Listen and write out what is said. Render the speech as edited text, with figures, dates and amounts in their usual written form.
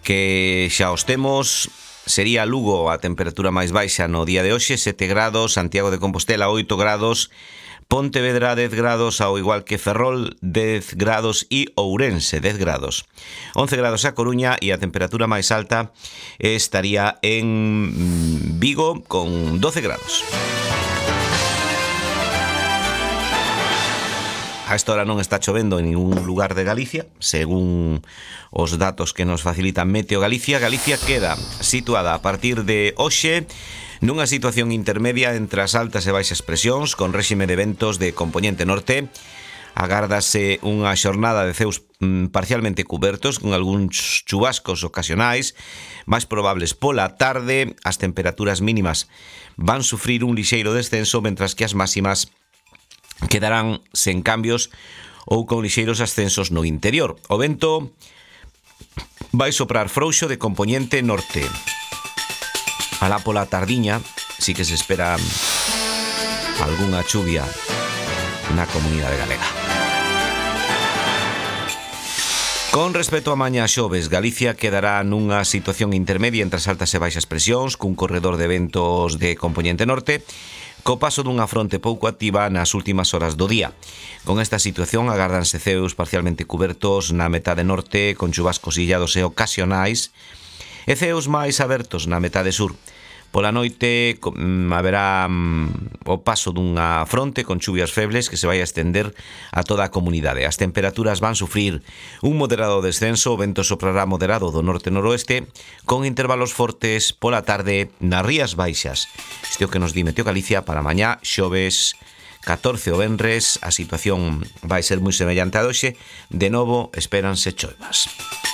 que xa os temos. Sería Lugo a temperatura máis baixa no día de hoxe, 7 grados, Santiago de Compostela 8 grados, Pontevedra 10 grados, ao igual que Ferrol 10 grados e Ourense 10 grados. 11 grados a Coruña e a temperatura máis alta estaría en Vigo con 12 grados. A esta hora non está chovendo en ningún lugar de Galicia, según os datos que nos facilitan Meteo Galicia. Galicia queda situada a partir de hoxe nunha situación intermedia entre as altas e baixas presións, con réxime de ventos de compoñente norte. Agárdase unha xornada de ceus parcialmente cubertos, con algúns chubascos ocasionais, máis probables pola tarde. As temperaturas mínimas van sufrir un lixeiro descenso, mentras que as máximas quedarán sen cambios ou con lixeiros ascensos no interior. O vento vai soprar frouxo de compoñente norte. Alá pola tardiña sí que se espera algunha chuvia na comunidade galega. Con respecto a mañá xoves, Galicia quedará nunha situación intermedia entre as altas e baixas presións, cun corredor de ventos de compoñente norte, co paso dunha fronte pouco activa nas últimas horas do día. Con esta situación agárdanse ceus parcialmente cubertos na metade norte, con chubascos illados e ocasionais, e ceus máis abertos na metade sur. Pola noite haberá o paso dunha fronte con chuvias febles que se vai a estender a toda a comunidade. As temperaturas van sufrir un moderado descenso, o vento soprará moderado do norte-noroeste, con intervalos fortes pola tarde nas Rías Baixas. Isto é o que nos di Meteo Galicia para mañá, xoves 14 o venres. A situación vai ser moi semellante a hoxe. De novo, espéranse choivas.